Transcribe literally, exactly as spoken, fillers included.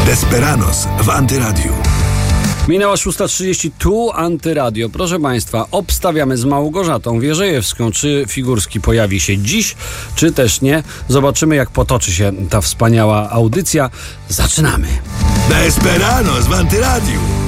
Desperados w Antyradiu. Minęła szósta trzydzieści, tu Antyradio. Proszę Państwa, obstawiamy z Małgorzatą Wierzejewską, czy Figurski pojawi się dziś, czy też nie. Zobaczymy, jak potoczy się ta wspaniała audycja. Zaczynamy. Desperados w Antyradiu.